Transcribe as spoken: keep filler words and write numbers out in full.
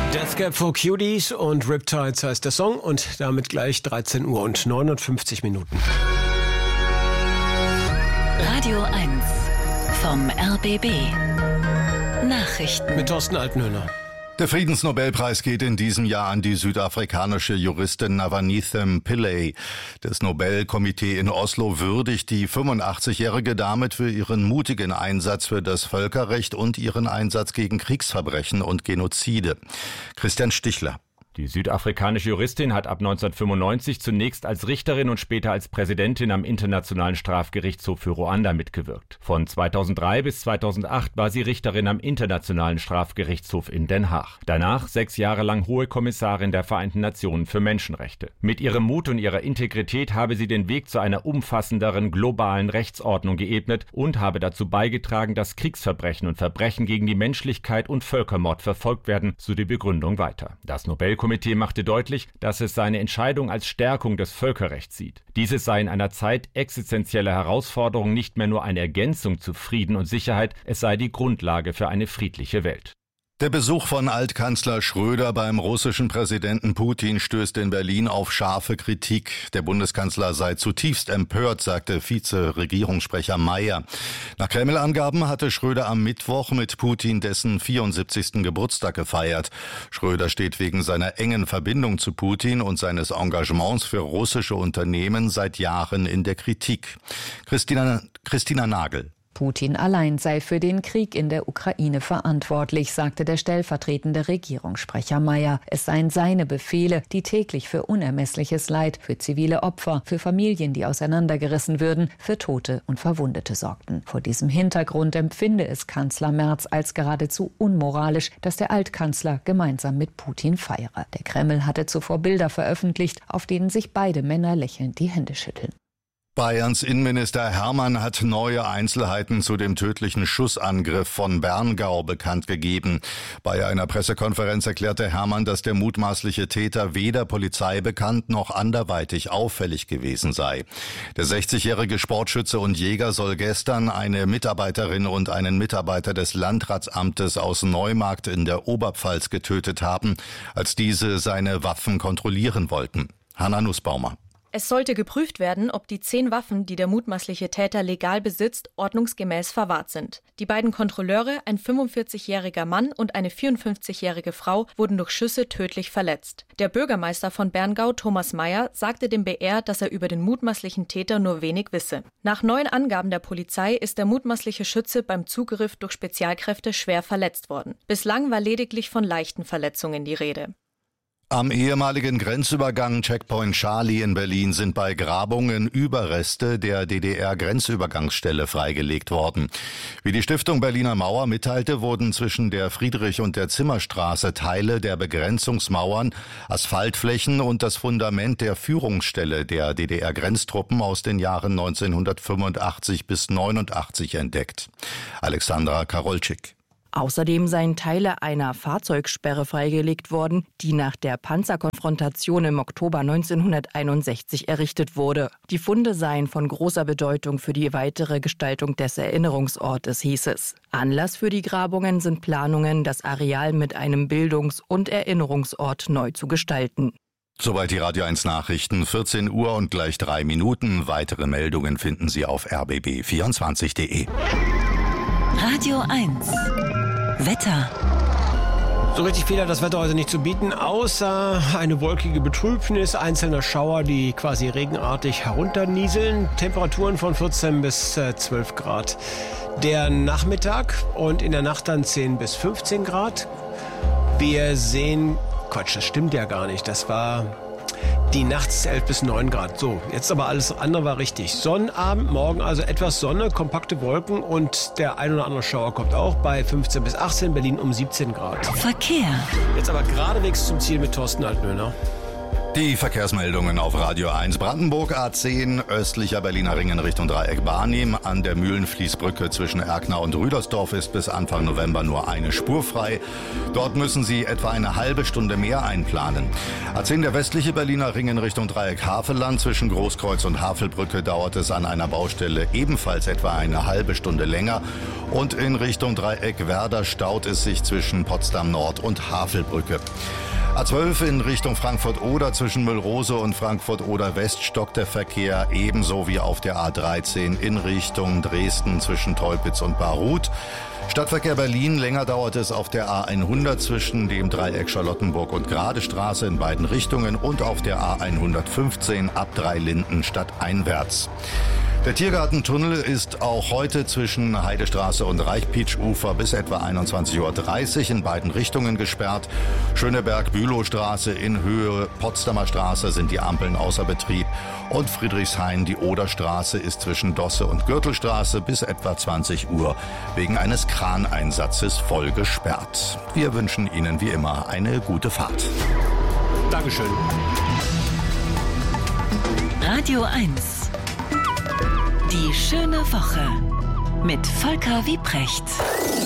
Death Cab for Cuties und Riptides heißt der Song und damit gleich dreizehn Uhr und neunundfünfzig Minuten. Radio eins vom R B B. Nachrichten mit Thorsten Altenhöhner. Der Friedensnobelpreis geht in diesem Jahr an die südafrikanische Juristin Navanithem Pillay. Das Nobelkomitee in Oslo würdigt die fünfundachtzigjährige damit für ihren mutigen Einsatz für das Völkerrecht und ihren Einsatz gegen Kriegsverbrechen und Genozide. Christian Stichler. Die südafrikanische Juristin hat ab neunzehnhundertfünfundneunzig zunächst als Richterin und später als Präsidentin am Internationalen Strafgerichtshof für Ruanda mitgewirkt. Von zweitausenddrei bis zweitausendacht war sie Richterin am Internationalen Strafgerichtshof in Den Haag. Danach sechs Jahre lang Hohe Kommissarin der Vereinten Nationen für Menschenrechte. Mit ihrem Mut und ihrer Integrität habe sie den Weg zu einer umfassenderen globalen Rechtsordnung geebnet und habe dazu beigetragen, dass Kriegsverbrechen und Verbrechen gegen die Menschlichkeit und Völkermord verfolgt werden, so die Begründung weiter. Das Nobelkomitee Das Komitee machte deutlich, dass es seine Entscheidung als Stärkung des Völkerrechts sieht. Dieses sei in einer Zeit existenzieller Herausforderungen nicht mehr nur eine Ergänzung zu Frieden und Sicherheit, es sei die Grundlage für eine friedliche Welt. Der Besuch von Altkanzler Schröder beim russischen Präsidenten Putin stößt in Berlin auf scharfe Kritik. Der Bundeskanzler sei zutiefst empört, sagte Vize-Regierungssprecher Mayer. Nach Kreml-Angaben hatte Schröder am Mittwoch mit Putin dessen vierundsiebzigsten Geburtstag gefeiert. Schröder steht wegen seiner engen Verbindung zu Putin und seines Engagements für russische Unternehmen seit Jahren in der Kritik. Christina, Christina Nagel. Putin allein sei für den Krieg in der Ukraine verantwortlich, sagte der stellvertretende Regierungssprecher Mayer. Es seien seine Befehle, die täglich für unermessliches Leid, für zivile Opfer, für Familien, die auseinandergerissen würden, für Tote und Verwundete sorgten. Vor diesem Hintergrund empfinde es Kanzler Merz als geradezu unmoralisch, dass der Altkanzler gemeinsam mit Putin feiere. Der Kreml hatte zuvor Bilder veröffentlicht, auf denen sich beide Männer lächelnd die Hände schütteln. Bayerns Innenminister Hermann hat neue Einzelheiten zu dem tödlichen Schussangriff von Berngau bekannt gegeben. Bei einer Pressekonferenz erklärte Hermann, dass der mutmaßliche Täter weder Polizei bekannt noch anderweitig auffällig gewesen sei. Der sechzigjährige Sportschütze und Jäger soll gestern eine Mitarbeiterin und einen Mitarbeiter des Landratsamtes aus Neumarkt in der Oberpfalz getötet haben, als diese seine Waffen kontrollieren wollten. Hanna Nussbaumer. Es sollte geprüft werden, ob die zehn Waffen, die der mutmaßliche Täter legal besitzt, ordnungsgemäß verwahrt sind. Die beiden Kontrolleure, ein fünfundvierzigjähriger Mann und eine vierundfünfzigjährige Frau, wurden durch Schüsse tödlich verletzt. Der Bürgermeister von Berngau, Thomas Mayer, sagte dem B R, dass er über den mutmaßlichen Täter nur wenig wisse. Nach neuen Angaben der Polizei ist der mutmaßliche Schütze beim Zugriff durch Spezialkräfte schwer verletzt worden. Bislang war lediglich von leichten Verletzungen die Rede. Am ehemaligen Grenzübergang Checkpoint Charlie in Berlin sind bei Grabungen Überreste der D D R-Grenzübergangsstelle freigelegt worden. Wie die Stiftung Berliner Mauer mitteilte, wurden zwischen der Friedrich- und der Zimmerstraße Teile der Begrenzungsmauern, Asphaltflächen und das Fundament der Führungsstelle der D D R-Grenztruppen aus den Jahren neunzehnhundertfünfundachtzig bis neunundachtzig entdeckt. Alexandra Karolczyk. Außerdem seien Teile einer Fahrzeugsperre freigelegt worden, die nach der Panzerkonfrontation im Oktober neunzehnhunderteinundsechzig errichtet wurde. Die Funde seien von großer Bedeutung für die weitere Gestaltung des Erinnerungsortes, hieß es. Anlass für die Grabungen sind Planungen, das Areal mit einem Bildungs- und Erinnerungsort neu zu gestalten. Soweit die Radio eins Nachrichten, vierzehn Uhr und gleich drei Minuten. Weitere Meldungen finden Sie auf r b b vierundzwanzig punkt d e. Radio eins Wetter. So richtig viel hat das Wetter heute nicht zu bieten, außer eine wolkige Betrübnis, einzelne Schauer, die quasi regenartig herunternieseln. Temperaturen von vierzehn bis zwölf Grad. Der Nachmittag und in der Nacht dann zehn bis fünfzehn Grad. Wir sehen, Quatsch, das stimmt ja gar nicht, das war die nachts elf bis neun Grad. So, jetzt aber alles andere war richtig. Sonnabend, morgen also etwas Sonne, kompakte Wolken und der ein oder andere Schauer kommt auch bei fünfzehn bis achtzehn, Berlin um siebzehn Grad. Verkehr. Jetzt aber geradewegs zum Ziel mit Thorsten Altenhöhner. Die Verkehrsmeldungen auf Radio eins. Brandenburg A zehn, östlicher Berliner Ring in Richtung Dreieck Barnim. An der Mühlenfließbrücke zwischen Erkner und Rüdersdorf ist bis Anfang November nur eine Spur frei. Dort müssen Sie etwa eine halbe Stunde mehr einplanen. A zehn, der westliche Berliner Ring in Richtung Dreieck Havelland. Zwischen Großkreuz und Havelbrücke dauert es an einer Baustelle ebenfalls etwa eine halbe Stunde länger. Und in Richtung Dreieck Werder staut es sich zwischen Potsdam Nord und Havelbrücke. A zwölf in Richtung Frankfurt-Oder, zwischen Müllrose und Frankfurt-Oder West stockt der Verkehr, ebenso wie auf der A dreizehn in Richtung Dresden zwischen Teupitz und Baruth. Stadtverkehr Berlin, länger dauert es auf der A hundert zwischen dem Dreieck Charlottenburg und Gradestraße in beiden Richtungen und auf der A hundertfünfzehn ab Dreilinden stadteinwärts. Der Tiergartentunnel ist auch heute zwischen Heidestraße und Reichpietsch-Ufer bis etwa einundzwanzig Uhr dreißig in beiden Richtungen gesperrt. Schöneberg-Bülowstraße in Höhe Potsdamer Straße sind die Ampeln außer Betrieb. Und Friedrichshain, die Oderstraße, ist zwischen Dosse und Gürtelstraße bis etwa zwanzig Uhr wegen eines Kraneinsatzes voll gesperrt. Wir wünschen Ihnen wie immer eine gute Fahrt. Dankeschön. Radio eins. Die schöne Woche mit Volker Wiebrecht.